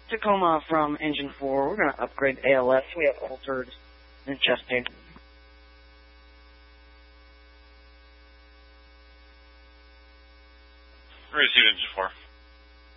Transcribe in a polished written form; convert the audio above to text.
Tacoma from Engine 4. We're going to upgrade ALS. We have altered and chest pain. Receive Engine 4.